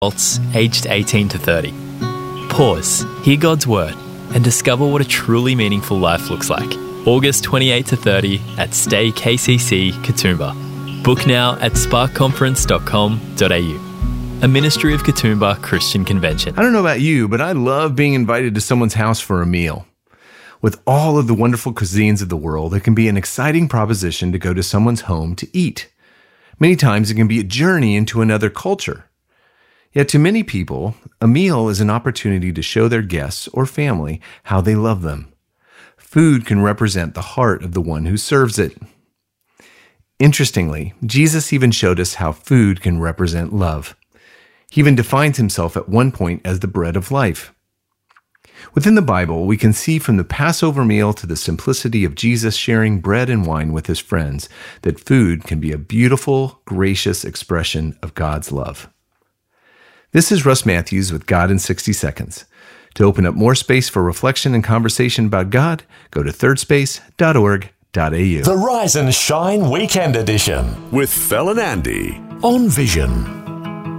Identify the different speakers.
Speaker 1: adults aged 18 to 30. Pause, hear God's word, and discover what a truly meaningful life looks like. August 28 to 30 at Stay KCC, Katoomba. Book now at sparkconference.com.au. A ministry of Katoomba Christian Convention.
Speaker 2: I don't know about you, but I love being invited to someone's house for a meal. With all of the wonderful cuisines of the world, it can be an exciting proposition to go to someone's home to eat. Many times it can be a journey into another culture. Yet to many people, a meal is an opportunity to show their guests or family how they love them. Food can represent the heart of the one who serves it. Interestingly, Jesus even showed us how food can represent love. He even defines himself at one point as the bread of life. Within the Bible, we can see from the Passover meal to the simplicity of Jesus sharing bread and wine with his friends that food can be a beautiful, gracious expression of God's love. This is Russ Matthews with God in 60 Seconds. To open up more space for reflection and conversation about God, go to thirdspace.org.au.
Speaker 3: The Rise and Shine Weekend Edition
Speaker 4: with Fel and Andy
Speaker 3: on Vision.